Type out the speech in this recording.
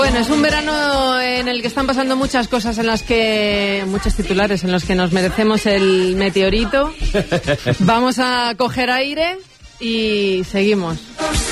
Bueno, es un verano en el que están pasando muchas cosas, muchos titulares en los que nos merecemos el meteorito. Vamos a coger aire y seguimos.